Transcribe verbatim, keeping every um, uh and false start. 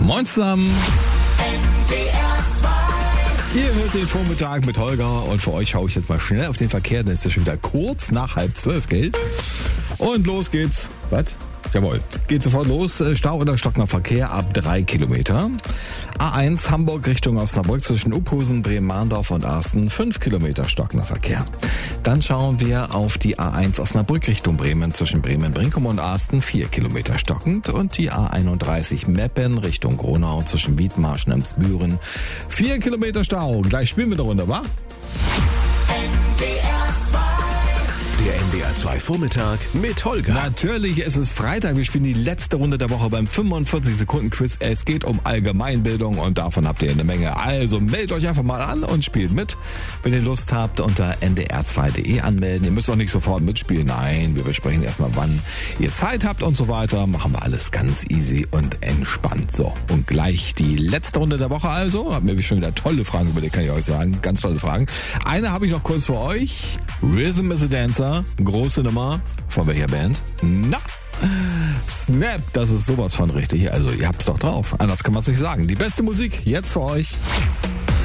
Moin zusammen. Ihr hört den Vormittag mit Holger und für euch schaue ich jetzt mal schnell auf den Verkehr, denn es ist schon wieder kurz nach halb zwölf, gell? Und los geht's. Was? Jawohl. Geht sofort los. Stau oder stockender Verkehr ab drei Kilometer. A eins Hamburg Richtung Osnabrück zwischen Uphusen, Bremen-Mahndorf und Arsten fünf Kilometer stockender Verkehr. Dann schauen wir auf die A eins Osnabrück Richtung Bremen zwischen Bremen-Brinkum und Arsten vier Kilometer stockend und die A einunddreißig Meppen Richtung Gronau zwischen Wiedmarschen und Emsbüren vier Kilometer Stau. Gleich spielen wir eine Runde, wa? Der N D R zwei Vormittag mit Holger. Natürlich ist es Freitag. Wir spielen die letzte Runde der Woche beim fünfundvierzig Sekunden Quiz. Es geht um Allgemeinbildung und davon habt ihr eine Menge. Also meldet euch einfach mal an und spielt mit. Wenn ihr Lust habt, unter n d r zwei punkt d e anmelden. Ihr müsst auch nicht sofort mitspielen. Nein, wir besprechen erstmal, wann ihr Zeit habt und so weiter. Machen wir alles ganz easy und entspannt. So, und gleich die letzte Runde der Woche also. Hab mir schon wieder tolle Fragen überlegt, kann ich euch sagen. Ganz tolle Fragen. Eine habe ich noch kurz für euch. Rhythm is a Dancer. Große Nummer. Von welcher Band? Na, Snap. Das ist sowas von richtig. Also ihr habt's doch drauf. Anders kann man es nicht sagen. Die beste Musik jetzt für euch.